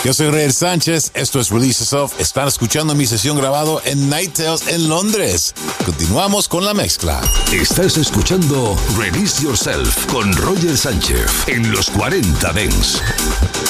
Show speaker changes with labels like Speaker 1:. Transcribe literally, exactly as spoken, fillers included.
Speaker 1: Yo soy Roger Sánchez, esto es Release Yourself. Están escuchando mi sesión grabado en Night Tales en Londres. Continuamos con la mezcla.
Speaker 2: Estás escuchando Release Yourself con Roger Sánchez en los cuarenta Dance.